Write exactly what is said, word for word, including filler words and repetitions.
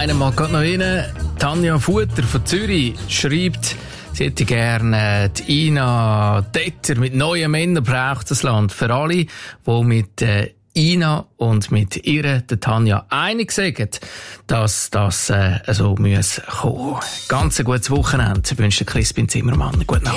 Einen mag gerade noch rein. Tanja Futter von Zürich schreibt, sie hätte gerne die Ina Detter mit neuen Männern braucht das Land. Für alle, die mit äh, Ina und mit ihr, der Tanja, einig sind, dass das äh, so muss kommen. Ganz ein gutes Wochenende. Ich wünsche Crispin Zimmermann. Gute Nacht.